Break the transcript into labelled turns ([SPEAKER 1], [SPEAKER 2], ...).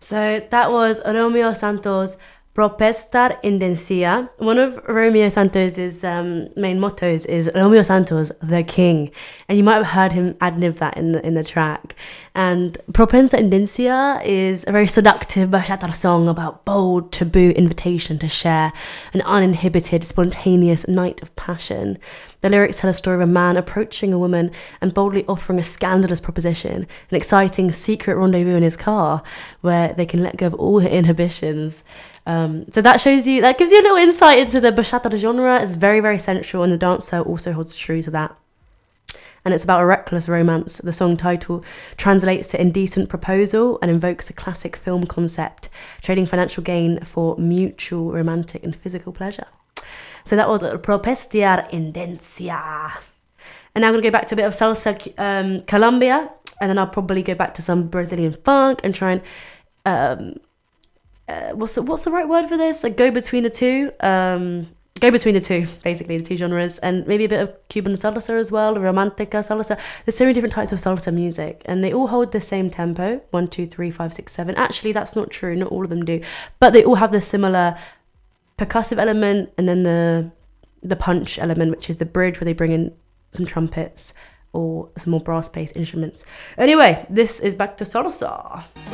[SPEAKER 1] So that was Romeo Santos' Propestar Indencia. One of Romeo Santos' main mottos is Romeo Santos, the king. And you might have heard him ad-lib that in the track. And Propensa Indencia is a very seductive bachata song about bold, taboo invitation to share an uninhibited, spontaneous night of passion. The lyrics tell a story of a man approaching a woman and boldly offering a scandalous proposition, an exciting secret rendezvous in his car where they can let go of all inhibitions. So that gives you a little insight into the bachata genre. It's very, very sensual, and the dancer also holds true to that. And it's about a reckless romance. The song title translates to indecent proposal and invokes a classic film concept, trading financial gain for mutual romantic and physical pleasure. So that was Propestar Indencia. And now I'm going to go back to a bit of salsa Colombia, and then I'll probably go back to some Brazilian funk and try and what's the right word for this? Like go between the two. Basically, the two genres, and maybe a bit of Cuban salsa as well, romantica salsa. There's so many different types of salsa music, and they all hold the same tempo, 1, 2, 3, 5, 6, 7. Actually, that's not true. Not all of them do, but they all have the similar percussive element, and then the punch element, which is the bridge where they bring in some trumpets or some more brass-based instruments. Anyway, this is back to salsa.